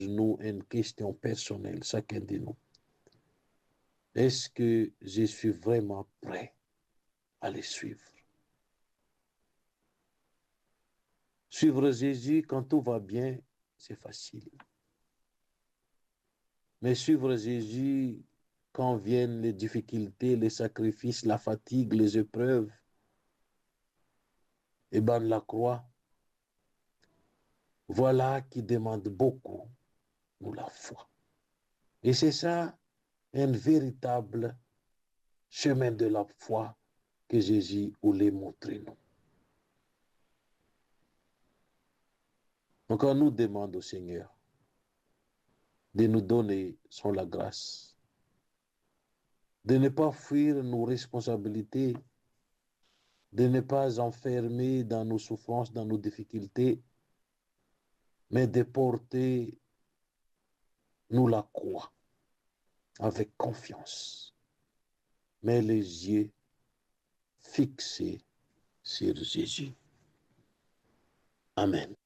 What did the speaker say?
nous une question personnelle, chacun de nous. Est-ce que je suis vraiment prêt à les suivre? Suivre Jésus quand tout va bien, c'est facile. Mais suivre Jésus quand viennent les difficultés, les sacrifices, la fatigue, les épreuves, et ben la croix, voilà qui demande beaucoup, nous, la foi. Et c'est ça, un véritable chemin de la foi que Jésus voulait montrer nous. Donc on nous demande au Seigneur de nous donner son la grâce, de ne pas fuir nos responsabilités, de ne pas enfermer dans nos souffrances, dans nos difficultés, mais de porter nous la croix avec confiance, mais les yeux fixés sur Jésus. Amen.